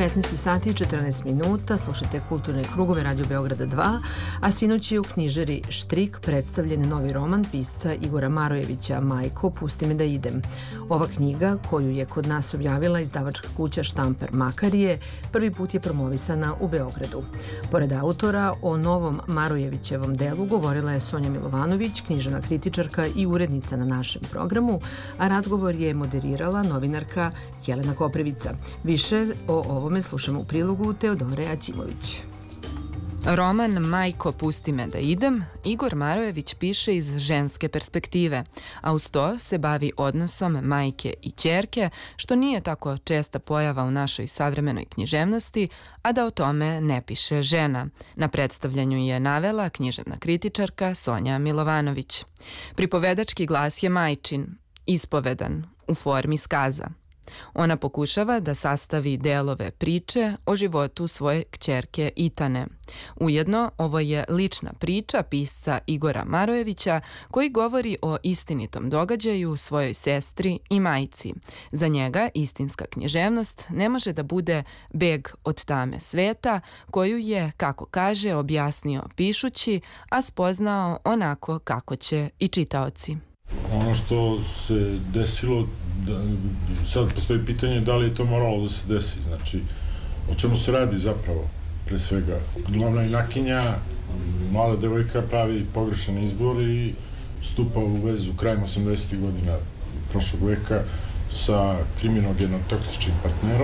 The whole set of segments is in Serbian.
15 sati i 14 minuta, slušajte Kulturne krugove Radio Beograda 2, a sinoć je u knjižari Štrik predstavljen novi roman pisca Igora Marojevića Majko, pusti me da idem. Ova knjiga, koju je kod nas objavila izdavačka kuća Štamper Makarije, prvi put je promovisana u Beogradu. Pored autora, o novom Marojevićevom delu govorila je Sonja Milovanović, književna kritičarka i urednica na našem programu, a razgovor je moderirala novinarka Jelena Koprivica. Više o ovome slušamo u prilogu Teodore Aćimović. Roman Majko, pusti me da idem Igor Marojević piše iz ženske perspektive, a uz to se bavi odnosom majke i ćerke, što nije tako česta pojava u našoj savremenoj književnosti, a da o tome ne piše žena. Na predstavljanju je navela književna kritičarka Sonja Milovanović. Pripovedački glas je majčin, ispovedan, u formi skaza. Ona pokušava da sastavi delove priče o životu svoje kćerke Itane. Ujedno, ovo je lična priča pisca Igora Marojevića koji govori o istinitom događaju svojoj sestri i majci. Za njega istinska književnost ne može da bude beg od tame sveta koju je, kako kaže, objasnio pišući, a spoznao onako kako će i čitaoci. Ono što se desilo, sad postoji pitanje da li je to moralo da se desi, znači o čemu se radi zapravo, pre svega. Glavna junakinja, mlada devojka, pravi pogrešan izbor i stupa u vezu krajem 80. godina prošlog veka sa kriminogenom toksičnim partnerom.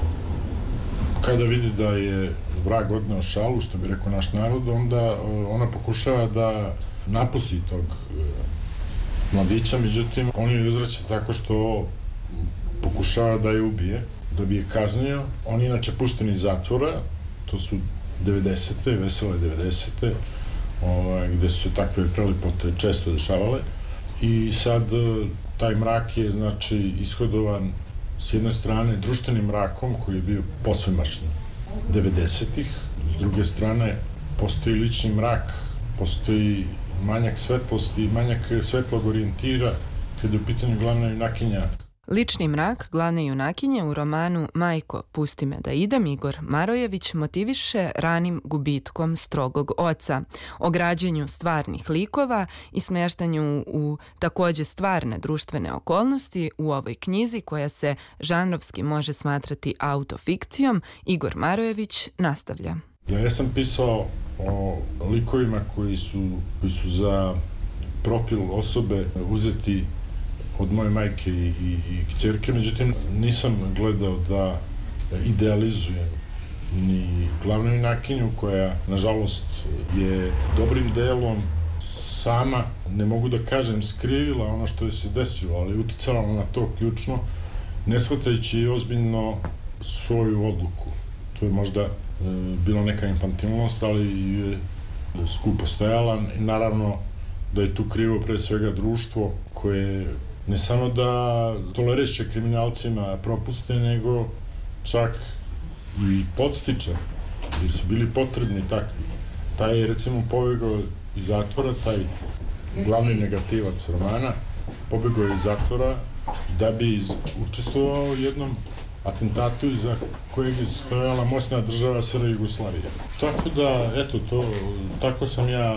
Kada vidi da je vrag odneo šalu, što bi rekao naš narod, onda ona pokušava da napusti tog mladića, međutim, on joj uzvraća tako što pokušava da je ubije, da bi je kaznio. On je inače pušten iz zatvora, to su 90. vesele 90. Gde su se takve prelipote često dešavale. I sad taj mrak je, znači, ishodovan s jedne strane društvenim mrakom koji je bio posvemašni 90-ih, s druge strane postoji lični mrak, postoji manjak svetlosti, manjak svetlog orijentira kada je u pitanju glavna junakinja. Lični mrak glavne junakinje u romanu Majko, pusti me da idem Igor Marojević motiviše ranim gubitkom strogog oca, o građenju stvarnih likova i smeštanju u takođe stvarne društvene okolnosti u ovoj knjizi koja se žanrovski može smatrati autofikcijom. Igor Marojević nastavlja. Ja sam pisao o likovima koji su za profil osobe uzeti od moje majke i kćerke, međutim nisam gledao da idealizujem ni glavnu junakinju koja, nažalost, je dobrim delom sama, ne mogu da kažem skrivila ono što je se desilo, ali uticala na to ključno, ne shvatajući ozbiljno svoju odluku. To je možda bila neka infantilnost, ali je skupo stajala i naravno da je tu krivo pre svega društvo koje ne samo da toleriše kriminalcima propuste, nego čak i podstiče, jer su bili potrebni takvi. Taj je recimo pobegao iz zatvora, taj glavni negativac romana, pobegao je iz zatvora da bi učestvovao u jednom atentatu iza kojeg je stojala moćna država SR Jugoslavije. Tako da, eto, tako sam ja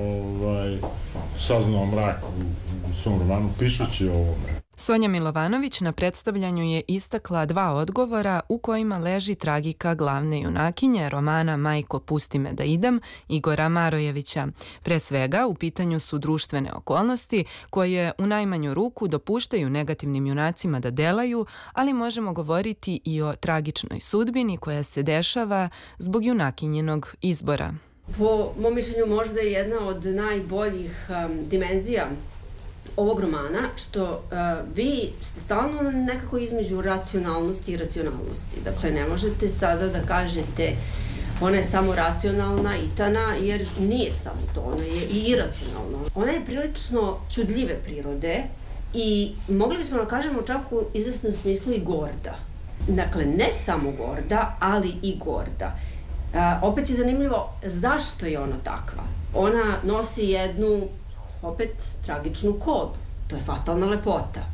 saznao mrak u svom romanu, pišući o ovome. Sonja Milovanović na predstavljanju je istakla dva odgovora u kojima leži tragika glavne junakinje romana Majko, pusti me da idem Igora Marojevića. Pre svega, u pitanju su društvene okolnosti koje u najmanju ruku dopuštaju negativnim junacima da delaju, ali možemo govoriti i o tragičnoj sudbini koja se dešava zbog junakinjenog izbora. Po mom mišljenju možda je jedna od najboljih dimenzija ovog romana, što vi ste stalno nekako između racionalnosti i racionalnosti. Dakle, ne možete sada da kažete ona je samo racionalna, Itana, jer nije samo to, ona je i iracionalna. Ona je prilično čudljive prirode i mogli bismo da kažemo čak u izvesnom smislu i gorda. Dakle, ne samo gorda, ali i gorda. Opet je zanimljivo zašto je ona takva. Ona nosi jednu opet tragičnu kodu. To je fatalna lepota.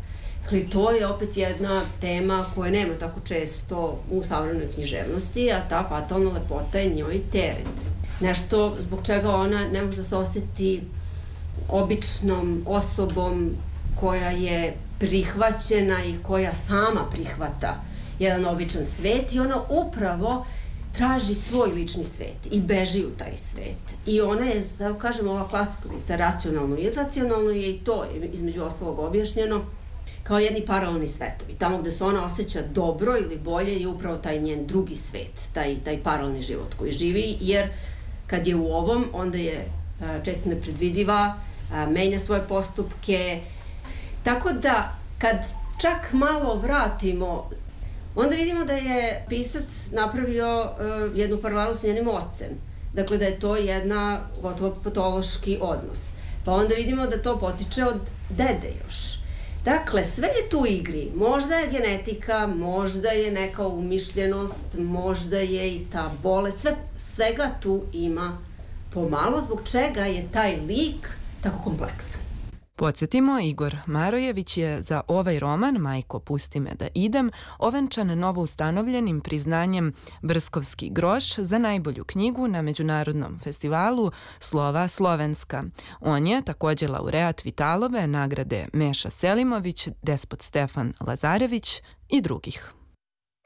Dakle, to je opet jedna tema koja nema tako često u savremenoj književnosti, a ta fatalna lepota je njoj teret. Nešto zbog čega ona ne može da se osjeti običnom osobom koja je prihvaćena i koja sama prihvata jedan običan svet i ona upravo traži svoj lični svet i beži u taj svet. I ona je, da kažem, ova klackovica racionalno i iracionalno je i to između ostalog objašnjeno kao jedni paralelni svetovi. Tamo gde se ona osjeća dobro ili bolje je upravo taj njen drugi svet, taj paralelni život koji živi, jer kad je u ovom, onda je često nepredvidiva, menja svoje postupke. Tako da, kad čak malo vratimo, onda vidimo da je pisac napravio jednu paralelu sa njenim ocem. Dakle, da je to jedna gotovo patološki odnos. Pa onda vidimo da to potiče od dede još. Dakle, sve je tu u igri. Možda je genetika, možda je neka umišljenost, možda je i ta bolest. Svega tu ima pomalo, zbog čega je taj lik tako kompleksan. Podsjetimo, Igor Marojević je za ovaj roman Majko, pusti me da idem ovenčan novoustanovljenim priznanjem Brskovski groš za najbolju knjigu na međunarodnom festivalu Slova Slovenska. On je također laureat Vitalove nagrade Meša Selimović, Despot Stefan Lazarević i drugih.